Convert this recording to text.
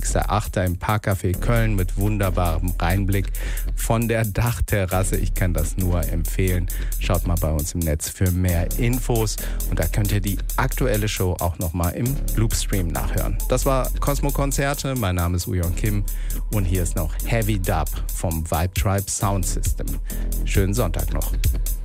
20.08. im Parkcafé Köln mit wunderbarem Rheinblick von der Dachterrasse. Ich kann das nur empfehlen. Schaut mal bei uns im Netz für mehr Infos und da könnt ihr die aktuelle Show auch nochmal im Loopstream nachhören. Das war Cosmo Konzerte. Mein Name ist Uyon Kim und hier ist noch Heavy Dub vom Vibe Tribe Sound System. Schönen Sonntag noch.